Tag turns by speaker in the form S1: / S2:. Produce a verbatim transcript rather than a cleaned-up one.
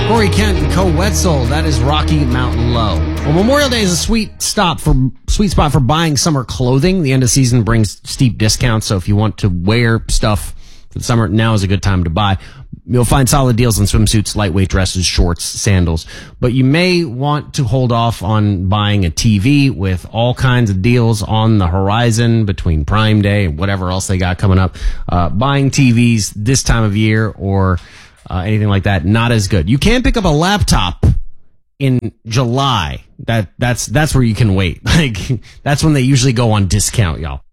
S1: Corey Kent and Co Wetzel, that is Rocky Mountain Low. Well, Memorial Day is a sweet stop for sweet spot for buying summer clothing. The end of season brings steep discounts, so if you want to wear stuff for the summer, now is a good time to buy. You'll find solid deals on swimsuits, lightweight dresses, shorts, sandals. But you may want to hold off on buying a T V with all kinds of deals on the horizon between Prime Day and whatever else they got coming up. Uh, buying T Vs this time of year or uh, anything like that, not as good. You can pick up a laptop in July. That that's that's where you can wait. Like that's when they usually go on discount, y'all.